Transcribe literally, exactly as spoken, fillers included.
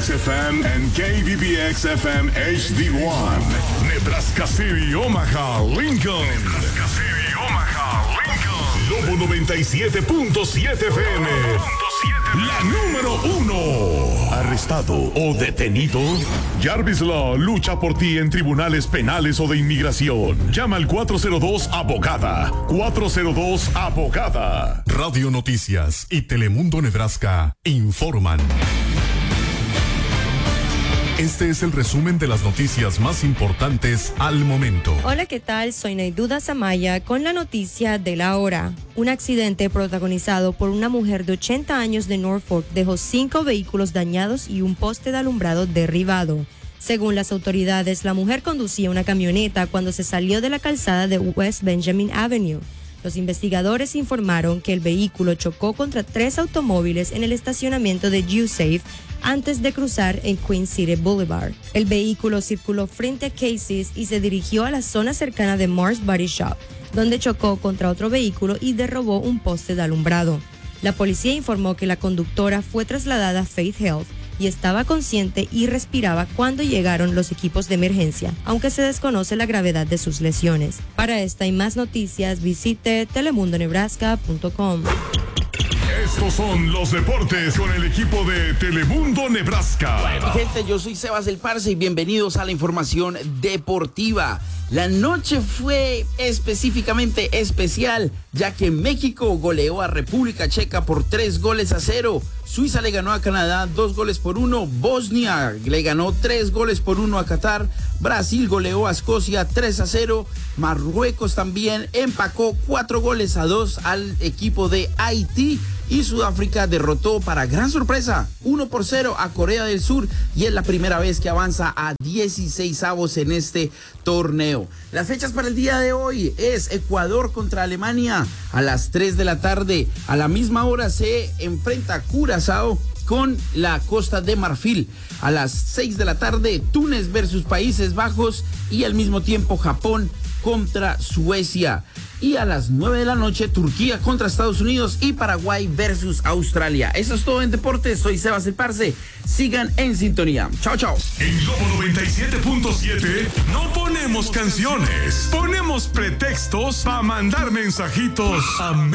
X F M and K B B X F M H D one. Nebraska City, Omaha, Lincoln. Nebraska City, Omaha, Lincoln. Lobo noventa y siete punto siete F M. La número uno. ¿Arrestado o detenido? Jarvis Law lucha por ti en tribunales penales o de inmigración. Llama al cuatro cero dos abogada. cuatro cero dos abogada. Radio Noticias y Telemundo Nebraska informan. Este es el resumen de las noticias más importantes al momento. Hola, ¿qué tal? Soy Naiduda Samaya con la noticia de la hora. Un accidente protagonizado por una mujer de ochenta años de Norfolk dejó cinco vehículos dañados y un poste de alumbrado derribado. Según las autoridades, la mujer conducía una camioneta cuando se salió de la calzada de West Benjamin Avenue. Los investigadores informaron que el vehículo chocó contra tres automóviles en el estacionamiento de USAFE antes de cruzar en Queen City Boulevard. El vehículo circuló frente a Casey's y se dirigió a la zona cercana de Mars Body Shop, donde chocó contra otro vehículo y derribó un poste de alumbrado. La policía informó que la conductora fue trasladada a Faith Health y estaba consciente y respiraba cuando llegaron los equipos de emergencia, aunque se desconoce la gravedad de sus lesiones. Para esta y más noticias, visite telemundo nebraska punto com. Estos son los deportes con el equipo de Telemundo Nebraska. Bueno, gente, yo soy Sebas el Parce y bienvenidos a la información deportiva. La noche fue específicamente especial, ya que México goleó a República Checa por tres goles a cero. Suiza le ganó a Canadá dos goles por uno. Bosnia le ganó tres goles por uno a Qatar. Brasil goleó a Escocia tres a cero. Marruecos también empacó cuatro goles a dos al equipo de Haití. Y Sudáfrica derrotó, para gran sorpresa, uno por cero a Corea del Sur, y es la primera vez que avanza a dieciséis avos en este torneo. Las fechas para el día de hoy es Ecuador contra Alemania a las tres de la tarde. A la misma hora se enfrenta Curazao con la Costa de Marfil. A las seis de la tarde, Túnez versus Países Bajos, y al mismo tiempo Japón contra Suecia. Y a las nueve de la noche, Turquía contra Estados Unidos y Paraguay versus Australia. Eso es todo en deportes. Soy Sebas el Parce. Sigan en sintonía. Chao, chao. En Lobo noventa y siete punto siete no ponemos canciones, ponemos pretextos para mandar mensajitos a